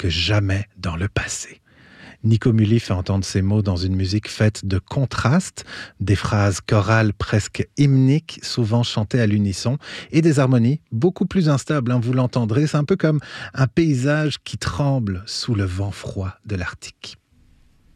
que jamais dans le passé. Nico Mully fait entendre ces mots dans une musique faite de contrastes, des phrases chorales presque hymniques, souvent chantées à l'unisson, et des harmonies beaucoup plus instables, hein, vous l'entendrez, c'est un peu comme un paysage qui tremble sous le vent froid de l'Arctique.